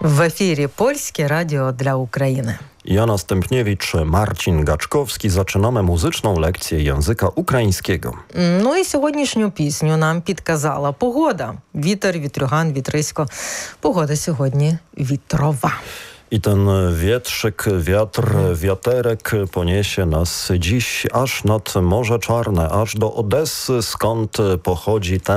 W efirze Polskie Radio dla Ukrainy. Jana Stępniewicz, Marcin Gaczkowski. Zaczynamy muzyczną lekcję języka ukraińskiego. Ну і сьогоднішню пісню нам підказала погода. Вітер, вітрюган, вітрисько. Погода сьогодні вітрова. I ten wietrzyk, wiaterek poniesie nas dziś aż nad Morze Czarne, aż do Odessy, skąd pochodzi ten